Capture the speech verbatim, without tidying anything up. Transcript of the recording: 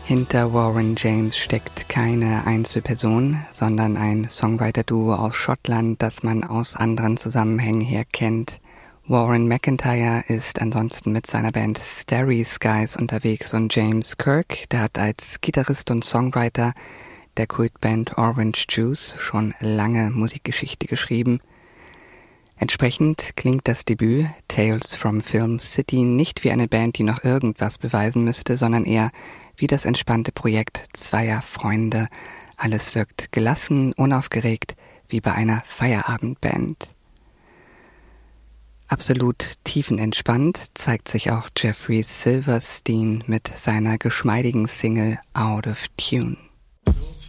Hinter Warren James steckt keine Einzelperson, sondern ein Songwriter-Duo aus Schottland, das man aus anderen Zusammenhängen her kennt. Warren McIntyre ist ansonsten mit seiner Band Starry Skies unterwegs und James Kirk, der hat als Gitarrist und Songwriter der Kultband Orange Juice schon lange Musikgeschichte geschrieben. Entsprechend klingt das Debüt Tales from Film City nicht wie eine Band, die noch irgendwas beweisen müsste, sondern eher wie das entspannte Projekt zweier Freunde. Alles wirkt gelassen, unaufgeregt, wie bei einer Feierabendband. Absolut tiefenentspannt zeigt sich auch Jeffrey Silverstein mit seiner geschmeidigen Single Out of Tune.